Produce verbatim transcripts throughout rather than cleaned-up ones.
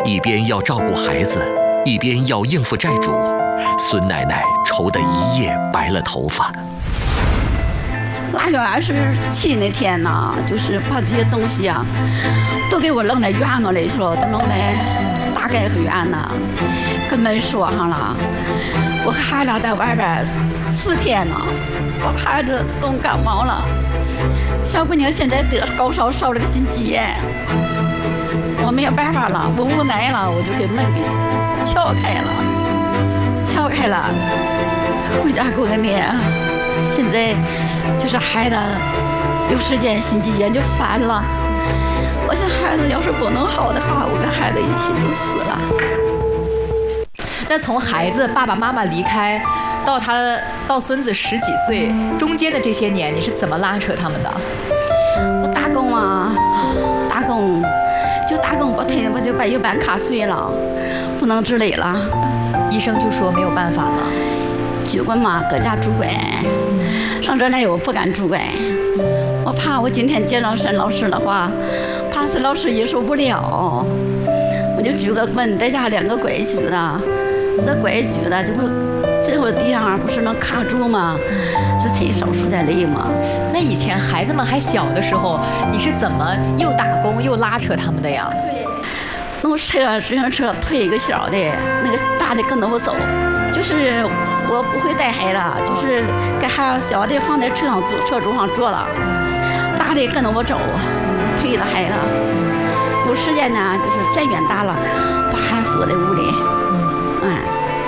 一边要照顾孩子，一边要应付债主，孙奶奶愁得一夜白了头发。 腊月二十七那天呢，就是把这些东西啊，都给我扔在院子里去了，都扔在大概很远呢，跟门锁上了。我和孩子在外边四天呢，我孩子都感冒了，小姑娘现在得高烧，烧了个心肌炎。我没有办法了，我无奈了，我就给门给撬开了，撬开了，回家过个年。现在就是孩子有时间心肌炎就烦了，我想孩子要是不能好的话，我跟孩子一起就死了。 那从孩子爸爸妈妈离开到他到孙子十几岁中间的这些年，你是怎么拉扯他们的？ 我打工啊，打工就打工不退，我就把有办卡碎了，不能自理了。 医生就说没有办法了。 住过嘛，搁家住过。上这来我不敢住过，我怕我今天接上沈老师的话，怕沈老师也受不了，我就拄个棍在家两个拐举的，这拐举的这不最后地上不是能卡住吗？就忒手术的累嘛。 那以前孩子们还小的时候，你是怎么又打工又拉扯他们的呀？ 对，弄车自行车推一个小的，那个大的跟着我走，就是我不会带孩子，就是给孩子小的放在车上坐车桌上坐了，大的跟着我走，推着孩子。有时间呢，就是再远大了，把孩子锁在屋里。嗯。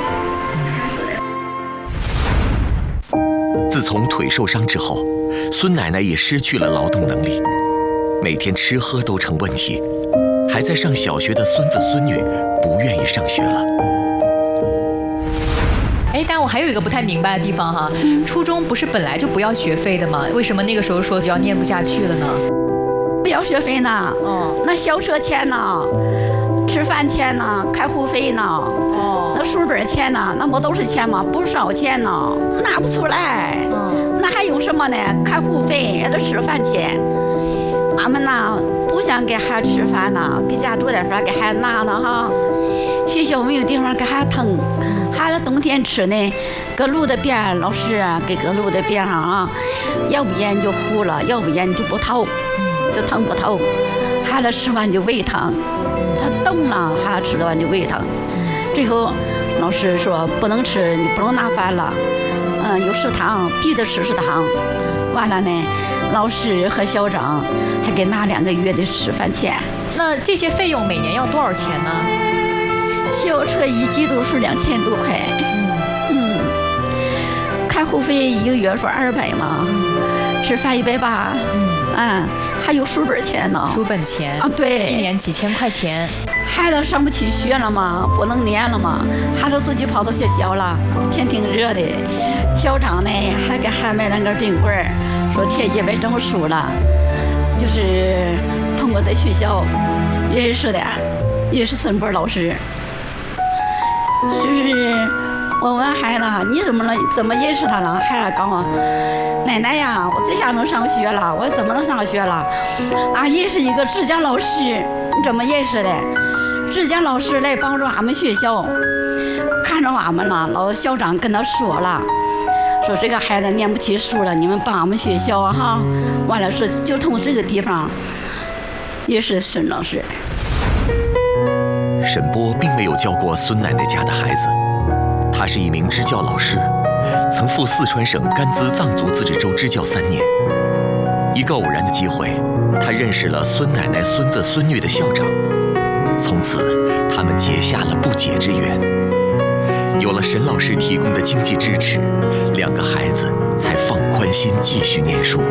自从腿受伤之后，孙奶奶也失去了劳动能力，每天吃喝都成问题，还在上小学的孙子孙女不愿意上学了。 哎，但我还有一个不太明白的地方哈，初中不是本来就不要学费的吗？为什么那个时候说就要念不下去了呢？ 不要学费呢？哦，那校车钱呢？吃饭钱呢？开户费呢？哦，那书本钱呢？那不都是钱吗？不少钱呢，拿不出来。嗯，那还有什么呢？开户费，这吃饭钱。俺们呢不想给孩子吃饭呢，给家做点饭给孩子拿呢哈。学校没有地方给孩子腾。孩子冬天吃呢，搁路的边，老师啊给搁路的边上啊，要不然就糊了，要不然就不透，就腾不透。孩子吃完就胃疼，他冻了，孩子吃完就胃疼。最后老师说不能吃，你不能拿饭了，嗯，有食堂，必须得吃食堂。完了呢，老师和校长还给拿两个月的吃饭钱。 那这些费用每年要多少钱呢？ 校车一季度是两千多块，嗯，开户费一个月说二百嘛，吃饭一百八，嗯，还有书本钱呢， 书本钱啊，对， 一年几千块钱。 孩子上不起学了嘛，不能念了嘛，孩子自己跑到学校了，天挺热的，校长呢还给孩子买了根冰棍儿，说天一百证书了，就是通过在学校认识的，也是孙波老师。就是我问孩子你怎么了？怎么认识他了？孩子告诉我，奶奶呀，我这下能上学了。我怎么能上学了？啊，认识一个浙江老师，你怎么认识的？浙江老师来帮助俺们学校，看着俺们了。老校长跟他说了，说这个孩子念不起书了，你们帮俺们学校啊哈。完了是就从这个地方认识孙老师。 沈波并没有教过孙奶奶家的孩子，他是一名支教老师，曾赴四川省甘孜藏族自治州支教三年。一个偶然的机会，他认识了孙奶奶孙子孙女的校长，从此他们结下了不解之缘。有了沈老师提供的经济支持，两个孩子才放宽心继续念书。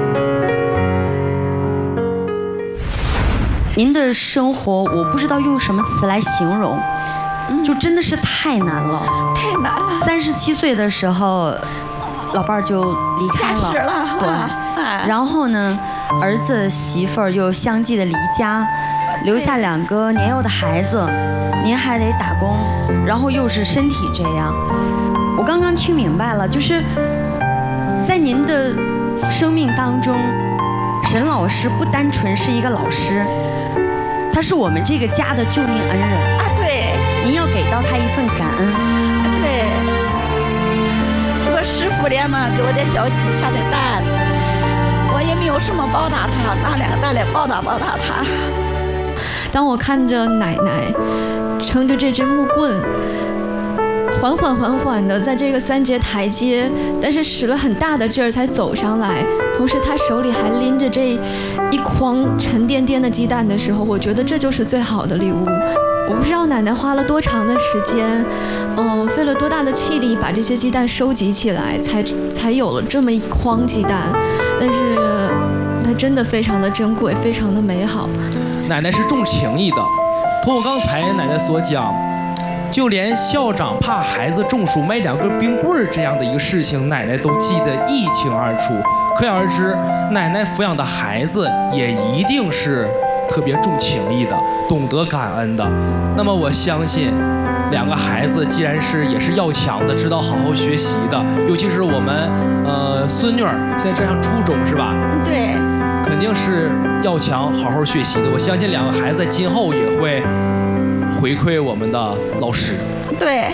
您的生活，我不知道用什么词来形容，就真的是太难了， 太难了。 三十七岁的时候，老伴儿就离开了， 了对。啊、然后呢，儿子媳妇儿又相继的离家，留下两个年幼的孩子，您还得打工，然后又是身体这样。我刚刚听明白了，就是在您的生命当中，沈老师不单纯是一个老师。他是我们这个家的救命恩人啊！对， 对， 您要给到他一份感恩。 对，这个师傅连嘛给我的小鸡下的蛋，我也没有什么报答他，拿两个蛋来报答报答他。 当我看着奶奶撑着这只木棍，缓缓缓缓的在这个三节台阶，但是使了很大的劲儿才走上来，同时她手里还拎着这一筐沉甸甸的鸡蛋的时候，我觉得这就是最好的礼物。我不知道奶奶花了多长的时间，嗯、呃，费了多大的气力把这些鸡蛋收集起来，才才有了这么一筐鸡蛋，但是它真的非常的珍贵，非常的美好。 奶奶是重情义的，通过刚才奶奶所讲，就连校长怕孩子中暑卖两根冰棍儿这样的一个事情，奶奶都记得一清二楚。可想而知，奶奶抚养的孩子也一定是特别重情义的，懂得感恩的。那么我相信，两个孩子既然是也是要强的，知道好好学习的，尤其是我们呃孙女儿现在正上初中是吧？ 对。 肯定是要强，好好学习的。我相信两个孩子今后也会回馈我们的老师。 对。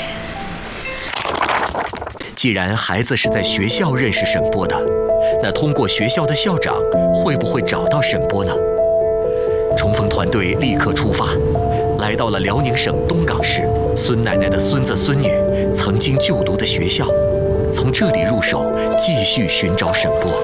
既然孩子是在学校认识沈波的，那通过学校的校长会不会找到沈波呢？冲锋团队立刻出发，来到了辽宁省东港市孙奶奶的孙子孙女曾经就读的学校，从这里入手，继续寻找沈波。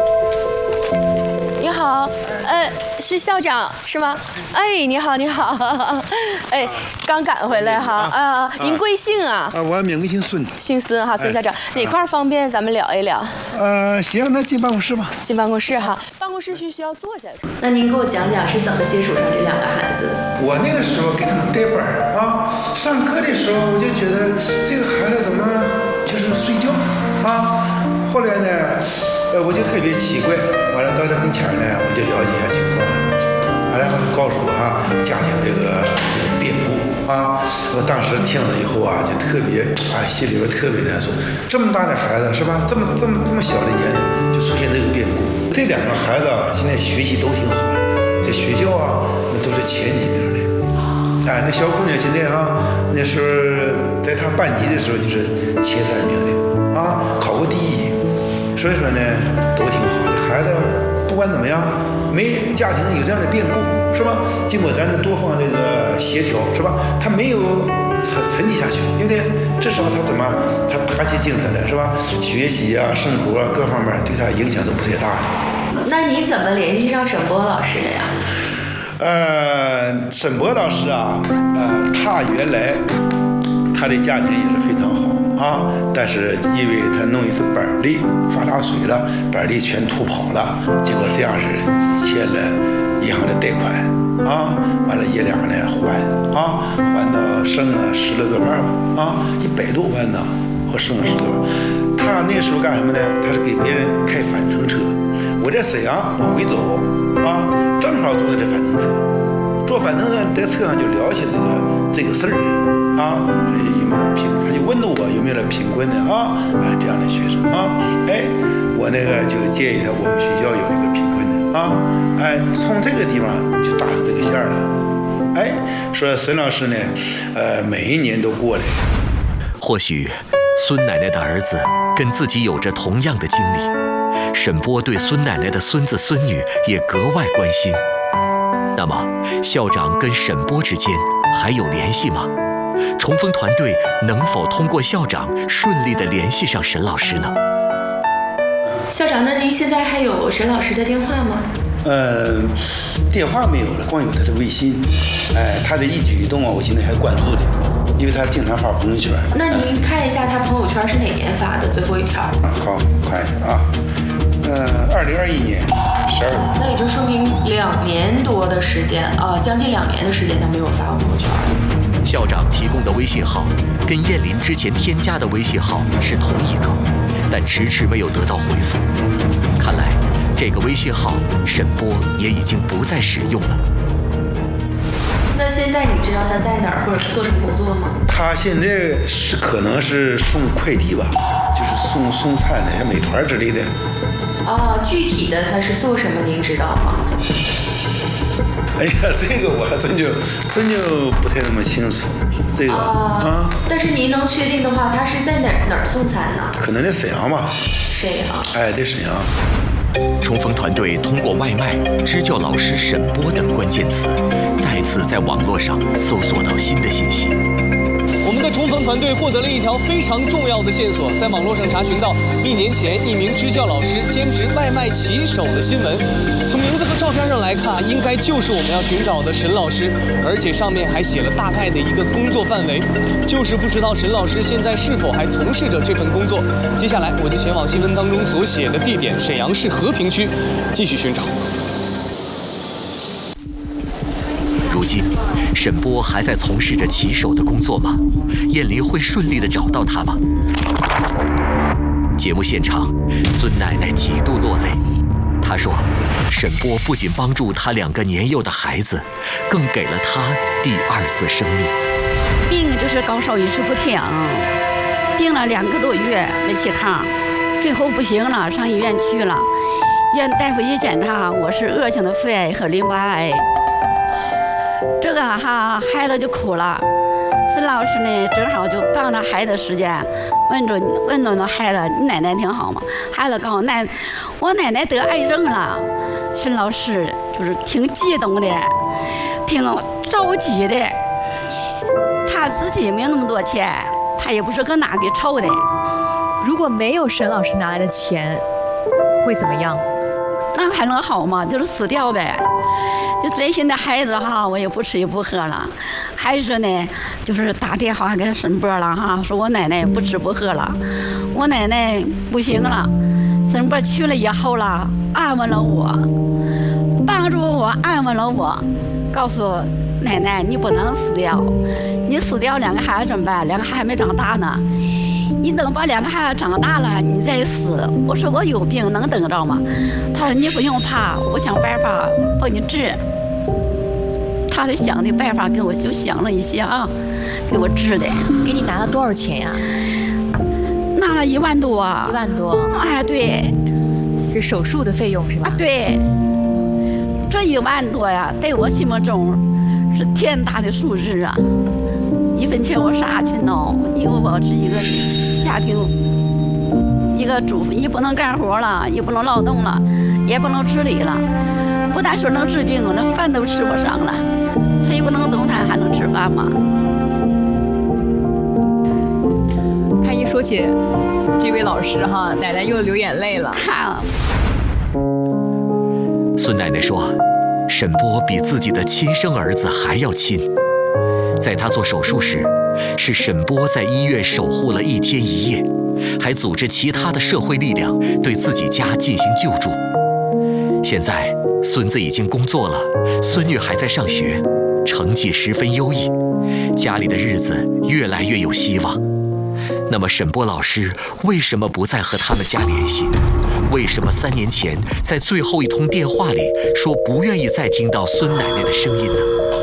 你好，呃，是校长是吗？哎，你好，你好，哎，刚赶回来哈啊！您贵姓啊？ 啊，我名姓孙， 姓孙哈，孙校长，哪块方便咱们聊一聊？ 呃，行，那进办公室吧。 进办公室哈，办公室需需要坐下。 那您给我讲讲是怎么接触上这两个孩子的？ 我那个时候给他们带班啊，上课的时候我就觉得这个孩子怎么就是睡觉啊？后来呢，呃，我就特别奇怪，完了到他跟前呢，我就了解一下情况，完了他告诉我啊，家庭这个这个变故啊，我当时听了以后啊，就特别啊，心里边特别难受。这么大的孩子是吧？这么这么这么小的年龄就出现这个变故，这两个孩子啊，现在学习都挺好的，在学校啊，那都是前几名的。哎，那小姑娘现在啊，那时候在她班级的时候就是前三名的啊，考过第一。所以说呢，都挺好的。孩子不管怎么样，没家庭有这样的变故，是吧？经过咱的多方这个协调，是吧？他没有沉沉寂下去，对不对？至少他怎么，他打起精神来，是吧？学习啊、生活啊各方面对他影响都不太大的。 那你怎么联系上沈波老师的呀？ 呃，沈波老师啊，呃，他原来他的家庭也是非常好。啊！但是因为他弄一次板栗发大水了，板栗全吐跑了，结果这样是欠了银行的贷款啊！完了爷俩呢还啊，还到剩了十来多万吧啊，一百多万呢，或剩了十多万。他那时候干什么呢？他是给别人开返程车。我在沈阳往回走啊，正好坐在这返程车，坐返程车在车上就聊起这个这个事儿来啊，有没有贫？他就问到我有没有贫困的啊？哎，这样的学生啊，哎，我那个就建议他，我们学校有一个贫困的啊，哎，从这个地方就搭上这个线了。哎，说沈老师呢，呃，每一年都过来。 或许孙奶奶的儿子跟自己有着同样的经历，沈波对孙奶奶的孙子孙女也格外关心。那么，校长跟沈波之间还有联系吗？冲锋团队能否通过校长顺利地联系上沈老师呢？ 校长，那您现在还有沈老师的电话吗？ 呃，电话没有了，光有他的微信。哎，他的一举一动啊，我现在还关注的，因为他经常发朋友圈。 那您看一下他朋友圈是哪年发的最后一条？ 啊，好，看一下啊。呃，二零二一年十二月。 那也就说明两年多的时间啊，将近两年的时间他没有发过朋友圈。 校长提供的微信号跟燕林之前添加的微信号是同一个，但迟迟没有得到回复。看来这个微信号沈波也已经不再使用了。 那现在你知道他在哪儿或者是做什么工作吗？ 他现在是可能是送快递吧，就是送送餐的，像美团之类的。 啊，具体的他是做什么您知道吗？ 哎呀，这个我还真就真就不太那么清楚，这个啊。 但是您能确定的话，他是在哪儿哪儿送餐呢？ 可能在沈阳吧。 沈阳。 哎，在沈阳。 冲锋团队通过外卖、支教老师沈波等关键词，再次在网络上搜索到新的信息。 我们的冲锋团队获得了一条非常重要的线索，在网络上查询到一年前一名支教老师兼职外卖骑手的新闻。从名字和照片上来看，应该就是我们要寻找的沈老师，而且上面还写了大概的一个工作范围，就是不知道沈老师现在是否还从事着这份工作。接下来我就前往新闻当中所写的地点沈阳市和平区，继续寻找。 如今，沈波还在从事着骑手的工作吗？燕离会顺利地找到他吗？节目现场，孙奶奶几度落泪。她说，沈波不仅帮助她两个年幼的孩子，更给了她第二次生命。 病就是高烧一直不停，病了两个多月没起炕，最后不行了，上医院去了。医院大夫一检查，我是恶性的肺癌和淋巴癌。这个哈孩子就哭了，孙老师呢正好就帮他孩子时间，问着问着那孩子，你奶奶挺好吗？孩子告诉我奶，我奶奶得癌症了。孙老师就是挺激动的，挺着急的。他自己也没有那么多钱，他也不是搁哪给筹的。 如果没有沈老师拿来的钱，会怎么样？ 那还能好吗？就是死掉呗。就最新的孩子哈，我也不吃也不喝了。孩子呢，就是打电话给沈波了哈，说我奶奶不吃不喝了，我奶奶不行了。沈波去了以后了，安慰了我，帮助我，安慰了我，告诉奶奶你不能死掉，你死掉两个孩子怎么办？两个孩子没长大呢。你等把两个孩子长大了，你再死。我说我有病能等着吗？他说你不用怕，我想办法帮你治。他的想的办法给我就想了一些啊，给我治的。 给你拿了多少钱呀？ 拿了一万多。 一万多。 哎，对。 是手术的费用是吧？ 啊，对。这一万多呀，在我心目中是天大的数字啊。一分钱我啥去弄？因为我是一个家庭一个主妇，也不能干活了，也不能劳动了，也不能自理了。不但说能治病，我那饭都吃不上了。他也不能动弹，还能吃饭吗？ 他一说起这位老师哈，奶奶又流眼泪了。 孙奶奶说，沈波比自己的亲生儿子还要亲。在他做手术时，是沈波在医院守护了一天一夜，还组织其他的社会力量对自己家进行救助。现在孙子已经工作了，孙女还在上学，成绩十分优异，家里的日子越来越有希望。那么沈波老师为什么不再和他们家联系？为什么三年前在最后一通电话里说不愿意再听到孙奶奶的声音呢？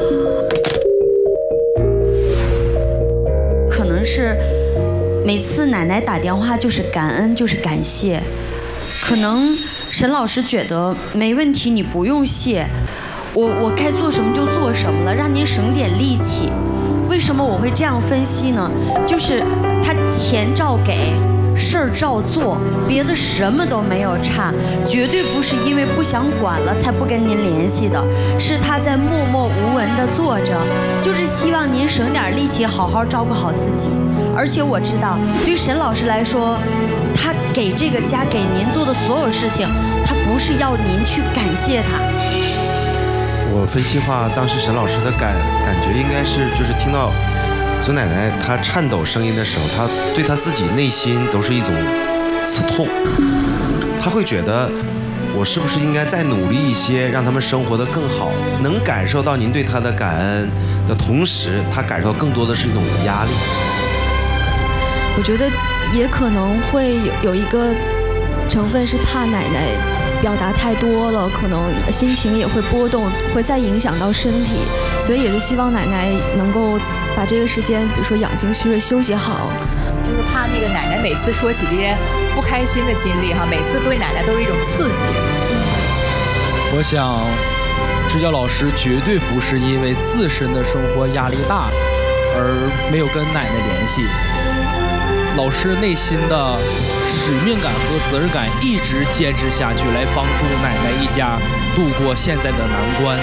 可能是每次奶奶打电话就是感恩，就是感谢。可能沈老师觉得没问题，你不用谢，我我该做什么就做什么了，让您省点力气。为什么我会这样分析呢？就是他钱照给，事儿照做，别的什么都没有差，绝对不是因为不想管了才不跟您联系的，是他在默默无闻地做着，就是希望您省点力气，好好照顾好自己。而且我知道，对沈老师来说，他给这个家给您做的所有事情，他不是要您去感谢他。 我分析话，当时沈老师的感感觉应该是，就是听到孙奶奶她颤抖声音的时候，她对她自己内心都是一种刺痛。她会觉得，我是不是应该再努力一些，让他们生活得更好？能感受到您对她的感恩的同时，她感受到更多的是一种压力。 我觉得也可能会有有一个成分是怕奶奶表达太多了，可能心情也会波动，会再影响到身体，所以也是希望奶奶能够把这个时间，比如说养精蓄锐，休息好。 就是怕那个奶奶每次说起这些不开心的经历哈，每次对奶奶都是一种刺激。 我想， 支教老师绝对不是因为自身的生活压力大而没有跟奶奶联系。老师内心的使命感和责任感一直坚持下去，来帮助奶奶一家度过现在的难关。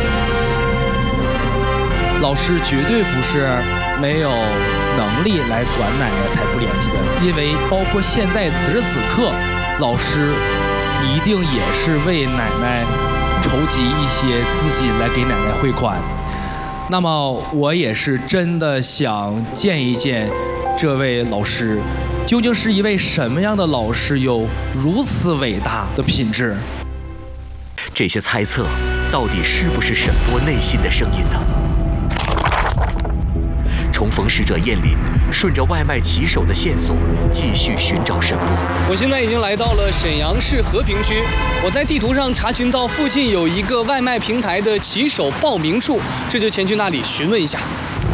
老师绝对不是没有能力来管奶奶才不联系的，因为包括现在此时此刻，老师一定也是为奶奶筹集一些资金来给奶奶汇款。那么我也是真的想见一见这位老师，究竟是一位什么样的老师，有如此伟大的品质？ 这些猜测到底是不是沈波内心的声音呢？重逢使者燕林顺着外卖骑手的线索继续寻找沈波。 我现在已经来到了沈阳市和平区，我在地图上查询到附近有一个外卖平台的骑手报名处，这就前去那里询问一下。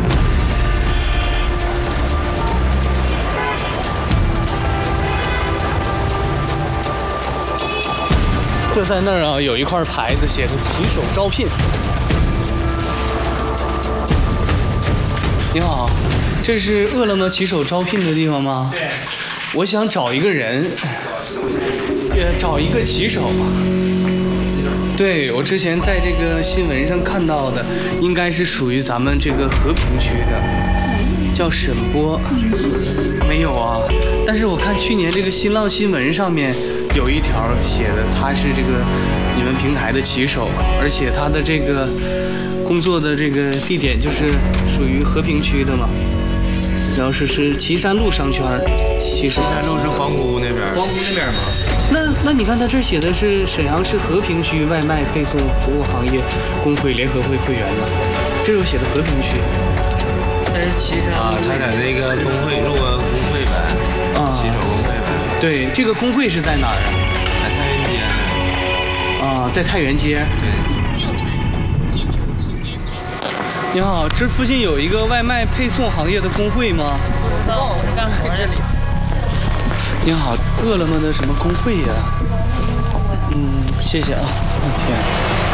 就在那儿啊，有一块牌子写着骑手招聘。你好，这是饿了么骑手招聘的地方吗？对。我想找一个人，呃，找一个骑手。对，我之前在这个新闻上看到的，应该是属于咱们这个和平区的，叫沈波。没有啊，但是我看去年这个新浪新闻上面有一条写的，他是这个你们平台的骑手，而且他的这个工作的这个地点就是属于和平区的嘛，然后是是岐山路商圈，岐山路是黄姑那边， 黄姑那边吗？那那你看他这写的是沈阳市和平区外卖配送服务行业工会联合会会员呢，这有写的和平区。 但是岐山啊，他在那个工会录个工会呗，啊，骑手工会呗。 对，这个工会是在哪儿啊？ 在太原街呢。 啊，在太原街。 对。 你好，这附近有一个外卖配送行业的工会吗？ 不知道，我是干活的。 你好，饿了么的什么工会呀？嗯，谢谢啊。我天。